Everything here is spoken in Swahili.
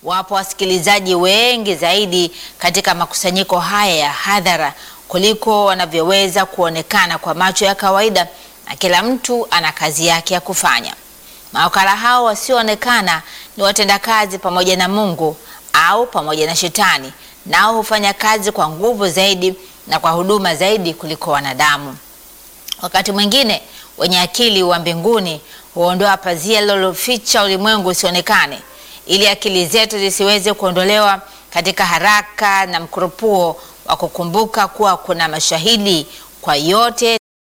wapo wasikilizaji wengi zaidi katika makusanyiko haya ya hadhara kuliko wanavyoweza kuonekana kwa macho ya kawaida, na kila mtu ana kazi yake ya kufanya. Mawakala hao wasioonekana ni watendakazi pamoja na Mungu au pamoja na Shetani, nao hufanya kazi kwa nguvu zaidi na kwa huduma zaidi kuliko wanadamu. Wakati mwingine wenye akili wa mbinguni huondoa pazia lililoficha ulimwengu usionekane, ili akili zetu zisiweze kuondolewa katika haraka na mkurupuo wa kukumbuka kuwa kuna mashahidi kwa yote